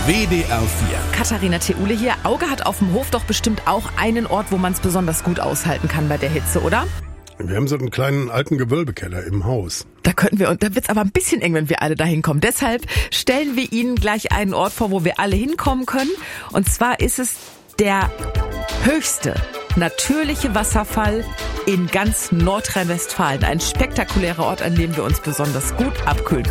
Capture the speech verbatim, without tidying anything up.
W D R vier. Katharina Theule hier. Auge hat auf dem Hof doch bestimmt auch einen Ort, wo man es besonders gut aushalten kann bei der Hitze, oder? Wir haben so einen kleinen alten Gewölbekeller im Haus. Da könnten wir, und da wird's aber ein bisschen eng, wenn wir alle da hinkommen. Deshalb stellen wir Ihnen gleich einen Ort vor, wo wir alle hinkommen können. Und zwar ist es der höchste natürliche Wasserfall in ganz Nordrhein-Westfalen. Ein spektakulärer Ort, an dem wir uns besonders gut abkühlen können.